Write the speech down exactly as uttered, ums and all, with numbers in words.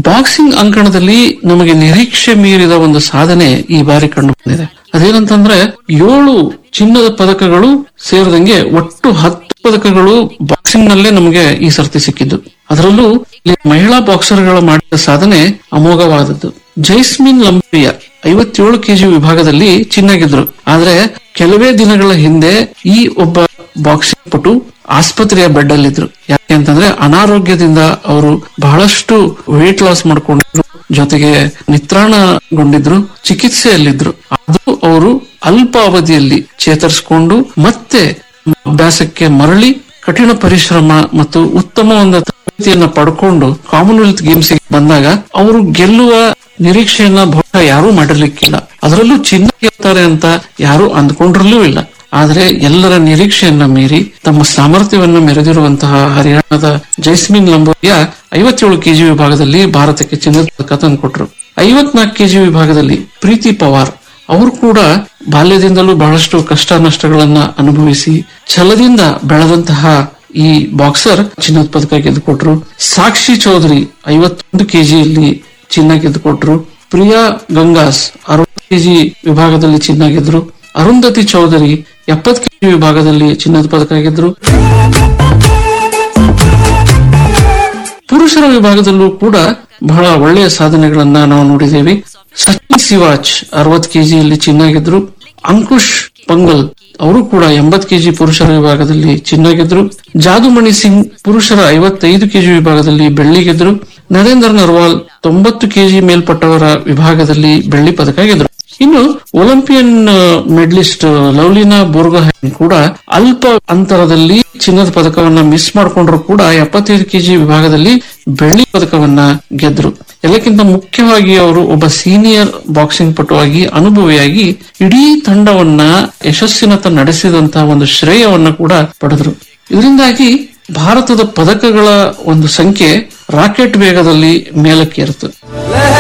Boxing ಅಂಕಣದಲ್ಲಿ ನಮಗೆ ನಿರೀಕ್ಷೆ ಮೀರಿದ ಒಂದು ಸಾಧನೆ ಈ ಬಾರಿ ಕಂಡು ಬಂದಿದೆ. ಅದೇನಂತಂದ್ರೆ ಏಳು ಚಿನ್ನದ ಪದಕಗಳು ಸೇರಿದಂಗೆ ಒಟ್ಟು ಹತ್ತು ಪದಕಗಳು ಬಾಕ್ಸಿಂಗ್ ನಲ್ಲೇ ನಮಗೆ ಈ ಸರ್ತಿ ಸಿಕ್ಕಿದ್ದು. ಅದರಲ್ಲೂ ಮಹಿಳಾ ಬಾಕ್ಸರ್ಗಳ ಮಾಡಿದ ಸಾಧನೆ ಅಮೋಘವಾದದ್ದು. ಜೈಸ್ಮಿನ್ ಲಂಬಿಯಾ ಐವತ್ತೇಳು ಕೆಜಿ ವಿಭಾಗದಲ್ಲಿ ಚಿನ್ನ ಗೆದ್ರು. ಆದ್ರೆ ಕೆಲವೇ ದಿನಗಳ ಹಿಂದೆ ಈ ಒಬ್ಬ ಬಾಕ್ಸಿಂಗ್ ಪಟು ಆಸ್ಪತ್ರೆಯ ಬೆಡ್ ಅಲ್ಲಿದ್ರು. ಯಾಕೆ ಅಂತಂದ್ರೆ ಅನಾರೋಗ್ಯದಿಂದ ಅವರು ಬಹಳಷ್ಟು ವೇಟ್ ಲಾಸ್ ಮಾಡ್ಕೊಂಡಿದ್ರು, ಜೊತೆಗೆ ನಿತ್ರಾಣಗೊಂಡಿದ್ರು, ಚಿಕಿತ್ಸೆಯಲ್ಲಿದ್ರು. ಅದು ಅವರು ಅಲ್ಪ ಅವಧಿಯಲ್ಲಿ ಚೇತರಿಸಿಕೊಂಡು ಮತ್ತೆ ಅಭ್ಯಾಸಕ್ಕೆ ಮರಳಿ ಕಠಿಣ ಪರಿಶ್ರಮ ಮತ್ತು ಉತ್ತಮ ಒಂದು ತರಬೇತಿಯನ್ನ ಪಡ್ಕೊಂಡು ಕಾಮನ್ವೆಲ್ತ್ ಗೇಮ್ಸ್ ಬಂದಾಗ ಅವರು ಗೆಲ್ಲುವ ನಿರೀಕ್ಷೆಯನ್ನ ಬಹುಶಃ ಯಾರೂ ಮಾಡಿರ್ಲಿಕ್ಕಿಲ್ಲ. ಅದರಲ್ಲೂ ಚಿನ್ನ ಗೆಲ್ತಾರೆ ಅಂತ ಯಾರು ಅಂದ್ಕೊಂಡಿರ್ಲೂ ಇಲ್ಲ. ಆದ್ರೆ ಎಲ್ಲರ ನಿರೀಕ್ಷೆಯನ್ನ ಮೀರಿ ತಮ್ಮ ಸಾಮರ್ಥ್ಯವನ್ನು ಮೆರೆದಿರುವಂತಹ ಹರಿಯಾಣದ ಜೈಸ್ಮಿನ್ ಲಂಬೋರಿಯಾ ಐವತ್ತೇಳು ಕೆಜಿ ವಿಭಾಗದಲ್ಲಿ ಭಾರತಕ್ಕೆ ಚಿನ್ನದ ಪದಕ ತಂದುಕೊಟ್ರು. ಐವತ್ನಾಲ್ಕು ಕೆಜಿ ವಿಭಾಗದಲ್ಲಿ ಪ್ರೀತಿ ಪವಾರ್ ಅವರು ಕೂಡ ಬಾಲ್ಯದಿಂದಲೂ ಬಹಳಷ್ಟು ಕಷ್ಟ ನಷ್ಟಗಳನ್ನ ಅನುಭವಿಸಿ ಛಲದಿಂದ ಬೆಳೆದಂತಹ ಈ ಬಾಕ್ಸರ್ ಚಿನ್ನದ ಪದಕ ಗೆದ್ದುಕೊಟ್ರು. ಸಾಕ್ಷಿ ಚೌಧರಿ ಐವತ್ತೊಂದು ಕೆಜಿಯಲ್ಲಿ ಚಿನ್ನ ಗೆದ್ದುಕೊಟ್ರು. ಪ್ರಿಯಾ ಗಂಗಾಸ್ ಅರವತ್ತು ಕೆಜಿ ವಿಭಾಗದಲ್ಲಿ ಚಿನ್ನ ಗೆದ್ರು. ಅರುಂಧತಿ ಚೌಧರಿ ಎಪ್ಪತ್ತು ಕೆಜಿ ವಿಭಾಗದಲ್ಲಿ ಚಿನ್ನದ ಪದಕ ಗೆದ್ರು. ಪುರುಷರ ವಿಭಾಗದಲ್ಲೂ ಕೂಡ ಬಹಳ ಒಳ್ಳೆಯ ಸಾಧನೆಗಳನ್ನ ನಾವು ನೋಡಿದ್ದೇವೆ. ಸಚಿನ್ ಸಿವಾಚ್ ಅರವತ್ತು ಕೆಜಿಯಲ್ಲಿ ಚಿನ್ನ ಗೆದ್ರು. ಅಂಕುಶ್ ಪಂಗಲ್ ಅವರು ಕೂಡ ಎಂಬತ್ತು ಕೆಜಿ ಪುರುಷರ ವಿಭಾಗದಲ್ಲಿ ಚಿನ್ನ ಗೆದ್ರು. ಜಾದುಮಣಿ ಸಿಂಗ್ ಪುರುಷರ ಐವತ್ತೈದು ಕೆಜಿ ವಿಭಾಗದಲ್ಲಿ ಬೆಳ್ಳಿ ಗೆದ್ರು. ನರೇಂದ್ರ ನರ್ವಾಲ್ ತೊಂಬತ್ತು ಕೆಜಿ ಮೇಲ್ಪಟ್ಟವರ ವಿಭಾಗದಲ್ಲಿ ಬೆಳ್ಳಿ ಪದಕ ಗೆದ್ರು. ಇನ್ನು ಒಲಿಂಪಿಯನ್ ಮೆಡಲಿಸ್ಟ್ ಲವ್ಲಿನಾ ಬೋರ್ಗೊಹೈನ್ ಕೂಡ ಅಲ್ಪ ಅಂತರದಲ್ಲಿ ಚಿನ್ನದ ಪದಕವನ್ನ ಮಿಸ್ ಮಾಡಿಕೊಂಡ್ರು ಕೂಡ ಎಪ್ಪತ್ತೈದು ಕೆಜಿ ವಿಭಾಗದಲ್ಲಿ ಬೆಳ್ಳಿ ಪದಕವನ್ನ ಗೆದ್ರು. ಎಲ್ಲಕ್ಕಿಂತ ಮುಖ್ಯವಾಗಿ ಅವರು ಒಬ್ಬ ಸೀನಿಯರ್ ಬಾಕ್ಸಿಂಗ್ ಪಟುವಾಗಿ ಅನುಭವಿಯಾಗಿ ಇಡೀ ತಂಡವನ್ನ ಯಶಸ್ಸಿನತ್ತ ನಡೆಸಿದಂತಹ ಒಂದು ಶ್ರೇಯವನ್ನ ಕೂಡ ಪಡೆದ್ರು. ಇದರಿಂದಾಗಿ ಭಾರತದ ಪದಕಗಳ ಒಂದು ಸಂಖ್ಯೆ ರಾಕೆಟ್ ವೇಗದಲ್ಲಿ ಮೇಲಕ್ಕೇರಿತು.